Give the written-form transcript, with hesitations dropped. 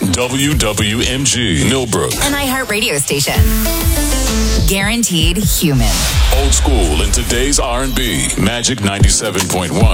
WWMG, Millbrook. An iHeart radio station. Guaranteed human. Old school in today's R&B. Magic 97.1.